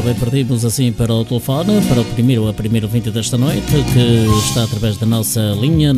bem, partimos assim para o telefone, para o primeiro ouvinte desta noite, que está através da nossa linha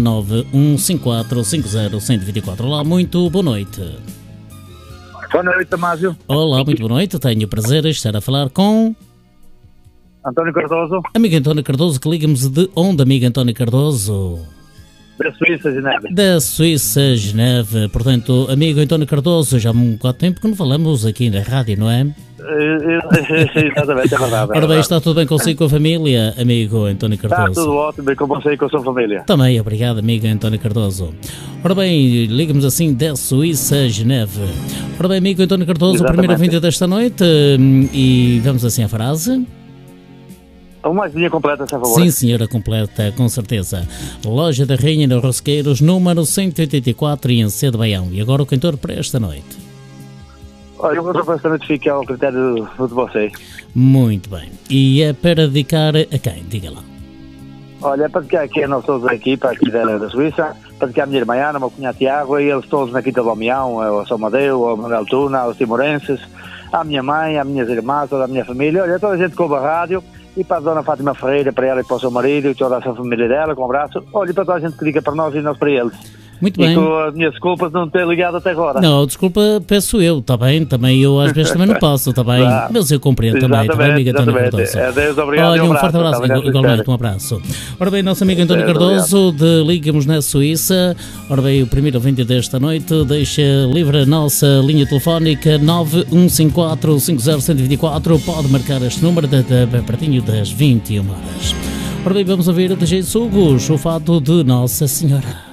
915450124. Olá, muito boa noite. Boa noite, Damásio. Olá, muito boa noite. Tenho o prazer de estar a falar com... António Cardoso. Amigo António Cardoso, que liga-me de onde, amigo António Cardoso? Da Suíça, Geneve. Da Suíça, Geneve. Portanto, amigo António Cardoso, já há um bocado de tempo que não falamos aqui na rádio, não é? Exatamente, é verdade. Ora bem, está tudo bem consigo, com a família, amigo António Cardoso? Está tudo ótimo, bem com você e com a sua família. Também, obrigado, amigo António Cardoso. Ora bem, liga-nos assim da Suíça, Geneve. Ora bem, amigo António Cardoso, Exatamente. o primeiro ouvinte desta noite, e vamos assim à frase. Uma linha completa, se favor. Sim, senhora, completa, com certeza. Loja da Rainha dos Rosqueiros, número 184, em C de Baião. E agora o cantor para esta noite. Olha, eu vou esta noite ficar ao critério de você. Muito bem. E é para dedicar a quem? Diga lá. Olha, é para dedicar aqui a nossa equipa aqui da Suíça, para dedicar a minha irmã Ana, o meu cunhado Tiago, e eles todos na Quinta do Almião, ao São Madeu, ao Manuel Tuna, aos timorenses, à minha mãe, às minhas irmãs, toda a minha família. Olha, toda a gente que ouve a rádio. E para a dona Fátima Ferreira, para ela e para o seu marido e toda a sua família dela, com um abraço. Olha, e para toda a gente que liga para nós e nós para eles. Muito bem. E com as minhas desculpas de não ter ligado até agora. Não, desculpa, peço eu, está bem? Também eu às vezes também não posso, está bem? Mas eu compreendo também, está bem, amigo António Cardoso? Adeus, obrigado. Olha, um forte abraço, igualmente, um abraço. Ora bem, nosso amigo António Cardoso, de Liga-nos na Suíça. Ora bem, o primeiro ouvinte desta noite, deixa livre a nossa linha telefónica 915450124. Pode marcar este número pertinho das 21 horas. Ora bem, vamos ouvir de Jesus o fato de Nossa Senhora.